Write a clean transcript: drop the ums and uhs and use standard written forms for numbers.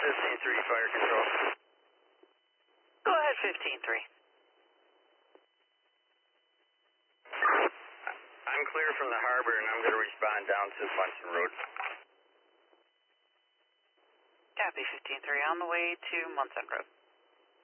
15-3, fire control. Go ahead, 15-3. I'm clear from the harbor, and I'm going to respond down to Munson Road. Copy, 15-3, on the way to Munson Road.